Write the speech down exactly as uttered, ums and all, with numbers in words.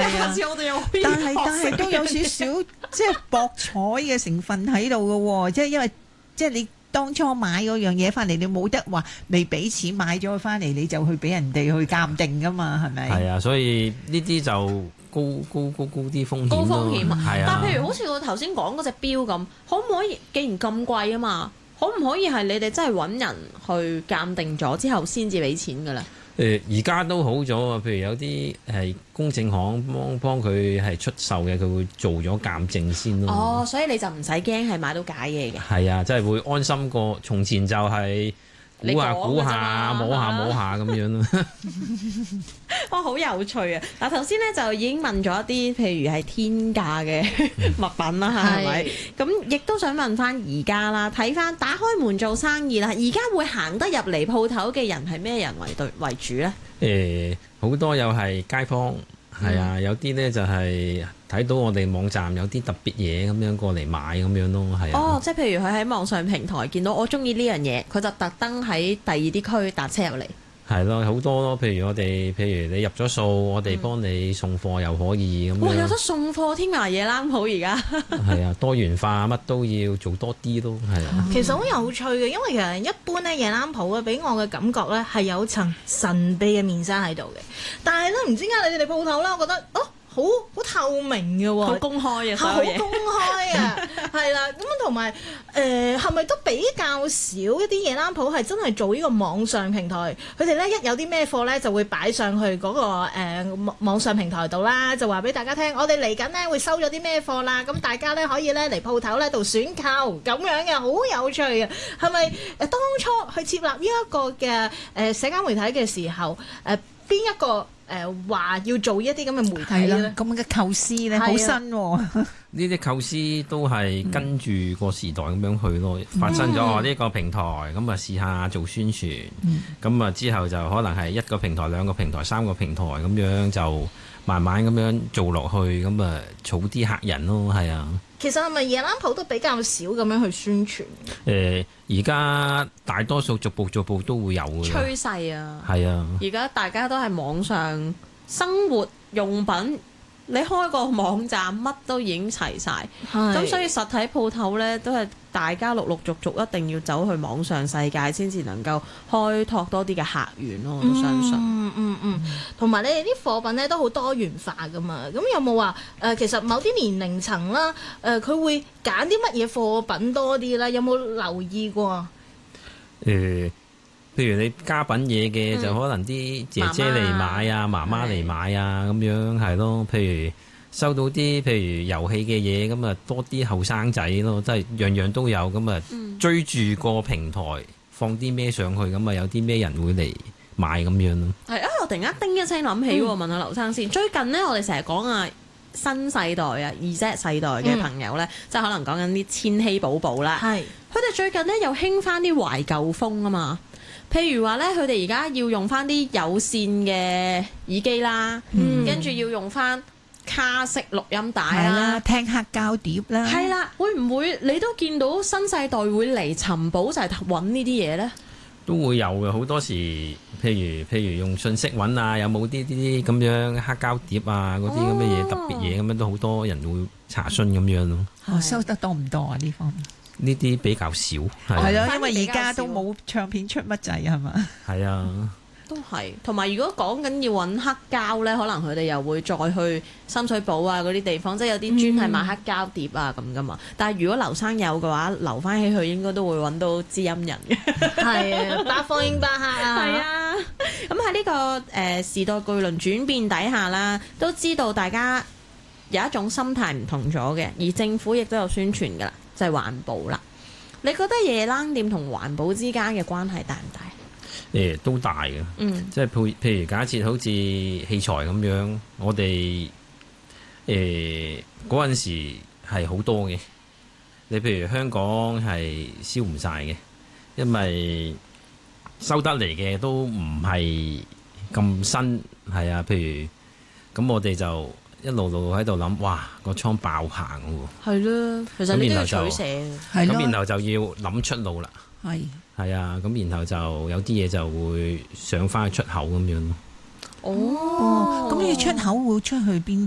下次我哋又可以但係但係都有少少即係博彩嘅成分喺度嘅喎，即係因為即係你當初買嗰樣嘢翻嚟，你冇得話未俾錢買咗佢翻嚟，你就去俾人哋去鑑定噶嘛，係咪？ 係啊，所以呢啲就高高高高啲風險咯。 高風險啊！ 係啊。 但係譬如好似我頭先講嗰隻錶咁，可唔可以？既然咁貴啊嘛，可唔可以係你哋真係揾人去鑑定咗之後先至俾錢㗎啦？ 誒而家都好咗啊！譬如有啲係公證行幫幫佢係出售嘅，佢會做咗鑑證先咯。 哦，所以你就唔使驚係買到假嘢嘅。 係啊，真係會安心過。從前就係估下估下、摸下摸下咁樣咯。 哇，好有趣啊！嗱，頭先咧就已經問咗一啲，譬如係天價嘅物品啦，係咪？咁亦都想問翻而家啦，睇翻打開門做生意啦，而家會行得入嚟鋪頭嘅人係咩人為對為主咧？ 誒好多又係街坊，係啊，有啲咧就係睇到我哋網站有啲特別嘢咁樣過嚟買咁樣咯，係啊。 哦，即係譬如佢喺網上平台見到我中意呢樣嘢，佢就特登喺第二啲區搭車入嚟。 係咯，好多咯。譬如我哋，譬如你入咗數，我哋幫你送貨又可以咁樣。 哇，有得送貨添啊！夜冷鋪而家。係啊，多元化，乜都要做多啲咯，係啊。 其實好有趣嘅，因為其實一般咧夜冷鋪咧，俾我嘅感覺咧係有層神秘嘅面紗喺度嘅。但係咧唔知點解你哋鋪頭咧，我覺得哦。好好透明嘅喎， 好公開嘅， 好公開啊，係啦，咁同埋誒係咪都比較少一啲夜冷鋪係真係做呢個網上平台？佢哋咧一有啲咩貨咧就會擺上去嗰、那個誒、呃、網上平台度啦，就話俾大家聽，我哋嚟緊咧會收咗啲咩貨啦，咁大家咧可以咧嚟鋪頭咧度選購咁樣嘅，好有趣嘅。係咪誒當初去設立呢一個嘅誒、呃、社交媒體嘅時候，誒、呃、邊一個？誒話、呃、要做一啲咁嘅媒體咧， 咁嘅構思咧好新喎。 呢啲構思都係跟住個時代咁樣去咯。嗯、發生咗呢個平台，咁啊試下做宣傳，咁啊、嗯、之後就可能係一個平台、兩個平台、三個平台咁樣就慢慢咁樣做落去，咁啊儲啲客人咯，係啊。 其實係咪夜冷鋪都比較少咁樣去宣傳？ 誒，而家大多數逐步逐步都會有嘅趨勢啊， 係啊。 而家大家都係網上生活用品，你開個網站乜都已經齊晒，咁所以實體鋪頭呢，都係大家陸陸續續一定要走去網上世界先至能夠開拓多啲嘅客源咯，我都相信。 嗯嗯嗯，同埋、嗯嗯、你哋啲貨品呢都好多元化噶嘛，咁有冇話誒其實某啲年齡層啦，誒、呃、佢會揀啲乜嘢貨品多啲咧？有冇留意過？ 誒、呃。譬如你家品嘢嘅，嗯、就可能啲姐姐嚟買啊，媽媽嚟買啊，咁樣係咯。譬如收到啲譬如遊戲嘅嘢，咁啊多啲後生仔咯，即係樣樣都有。咁啊追住個平台放啲咩上去，咁啊有啲咩人會嚟買咁樣咯。 係啊，我突然間叮一聲諗起喎，嗯、問下劉生先。最近呢，我哋成日講啊新世代啊 Z 世代嘅朋友咧，嗯、即係可能講緊啲千禧寶寶啦。係佢哋最近呢，又興翻啲懷舊風啊嘛。譬如話咧，佢哋而家要用翻啲有線嘅耳機啦，跟住、嗯、要用翻卡式錄音帶啦， 聽黑膠碟啦。 係啦，會唔會你都見到新世代會嚟尋寶就係揾呢啲嘢咧？ 都會有嘅，好多時，譬如譬如用信息揾啊，有冇啲啲咁樣黑膠碟啊，嗰啲咁嘅嘢特別嘢咁樣，都好多人會查詢咁樣咯。 哦，收得多唔多啊？呢方面？ 呢啲比較少， 係咯，因為而家都冇唱片出乜滯係嘛？ 係啊， 都係。同埋如果講緊要揾黑膠呢，可能佢哋又會再去深水埗啊嗰啲地方，即係有啲專係賣黑膠碟啊咁噶嘛。嗯、但係如果劉生有嘅話，留翻起佢應該都會揾到知音人嘅。 係啊，百貨應百客啊。 係啊，咁喺呢個誒、呃、時代巨輪轉變底下啦，都知道大家有一種心態唔同咗嘅，而政府亦都有宣傳㗎啦。就係環保啦！你覺得夜冷店同環保之間嘅關係大唔大？ 誒、欸，都大嘅。嗯，即係譬譬如假設好似器材咁樣，我哋誒嗰陣時係好多嘅。你譬如香港係燒唔晒嘅，因為收得嚟嘅都唔係咁新，係啊。譬如咁，我哋就一路路喺度諗，哇！個倉爆行喎，係咯，其實你都要取捨嘅， 咁然後就要諗出路啦， 係係啊，咁然後就有啲嘢就會上翻去出口咁樣咯。 哦，咁你出口會出去邊